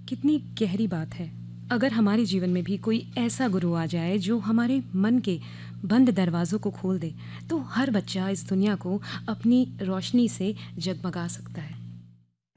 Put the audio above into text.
कितनी गहरी बात है। अगर हमारे जीवन में भी कोई ऐसा गुरु आ जाए जो हमारे मन के बंद दरवाज़ों को खोल दे, तो हर बच्चा इस दुनिया को अपनी रोशनी से जगमगा सकता है।